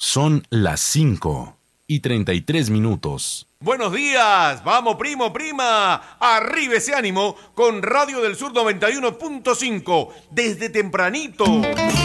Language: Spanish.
Son las 5:33. Buenos días, vamos primo, prima, arriba ese ánimo con Radio del Sur 91.5, desde tempranito.